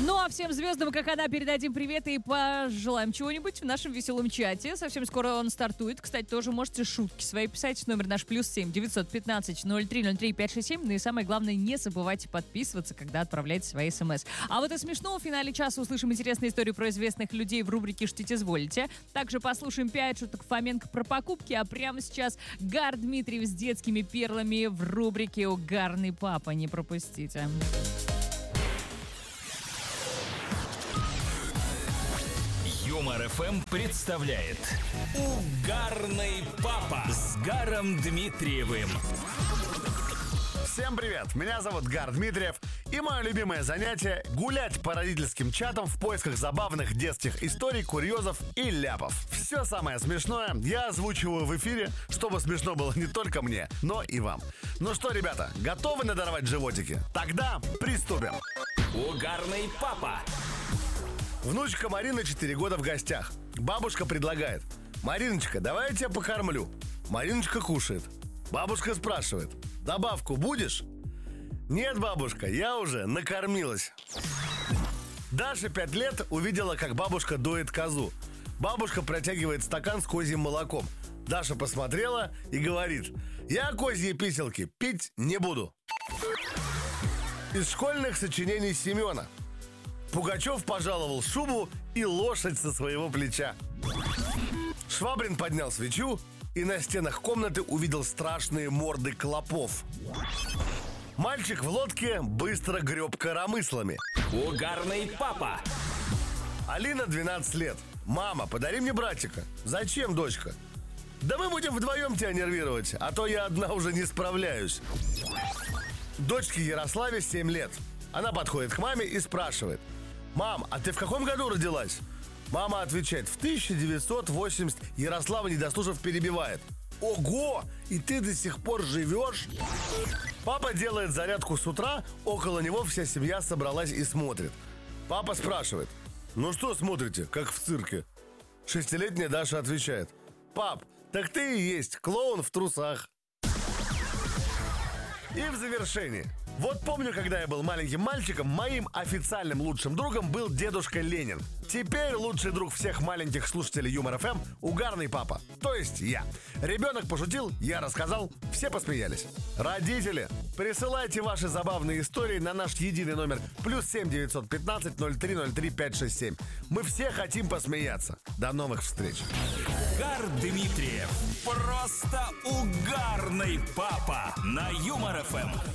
Ну а всем звездам, как она, передадим привет и пожелаем чего-нибудь в нашем веселом чате. Совсем скоро он стартует. Кстати, тоже можете шутки свои писать. Номер наш +7 915 0303 567. Ну и самое главное, не забывайте подписываться, когда отправляете свои смс. А вот и смешно, в финале часа услышим интересную историю про известных людей в рубрике «Штите изволите». Также послушаем 5 шуток Фоменко про покупки. А прямо сейчас Гар Дмитриев с детскими перлами в рубрике «Угарный папа». Не пропустите. Юмор ФМ представляет Угарный папа с Гаром Дмитриевым. Всем привет, меня зовут Гар Дмитриев, и мое любимое занятие — гулять по родительским чатам в поисках забавных детских историй, курьезов и ляпов. Все самое смешное я озвучиваю в эфире, чтобы смешно было не только мне, но и вам. Ну что, ребята, готовы надорвать животики? Тогда приступим. Угарный папа. Внучка Марина 4 года в гостях. Бабушка предлагает: «Мариночка, давай я тебя покормлю». Мариночка кушает. Бабушка спрашивает: «Добавку будешь?» «Нет, бабушка, я уже накормилась». Даша 5 лет увидела, как бабушка доит козу. Бабушка протягивает стакан с козьим молоком. Даша посмотрела и говорит: «Я козьи писелки пить не буду». Из школьных сочинений Семена. Пугачев пожаловал шубу и лошадь со своего плеча. Швабрин поднял свечу и на стенах комнаты увидел страшные морды клопов. Мальчик в лодке быстро греб коромыслами. Угарный папа. Алина 12 лет. «Мама, подари мне братика». «Зачем, дочка?» «Да мы будем вдвоем тебя нервировать, а то я одна уже не справляюсь». Дочке Ярославе 7 лет. Она подходит к маме и спрашивает: «Мам, а ты в каком году родилась?» Мама отвечает: «В 1980». Ярослава, не дослушав, перебивает: «Ого! И ты до сих пор живешь?» Папа делает зарядку с утра, около него вся семья собралась и смотрит. Папа спрашивает: «Ну что смотрите, как в цирке?» 6-летняя Даша отвечает: «Пап, так ты и есть клоун в трусах». И в завершении. Вот помню, когда я был маленьким мальчиком, моим официальным лучшим другом был дедушка Ленин. Теперь лучший друг всех маленьких слушателей Юмор ФМ — угарный папа, то есть я. Ребенок пошутил, я рассказал, все посмеялись. Родители, присылайте ваши забавные истории на наш единый номер +7 915 0303 567. Мы все хотим посмеяться. До новых встреч. Гар Дмитриев. Просто угарный папа на Юмор ФМ.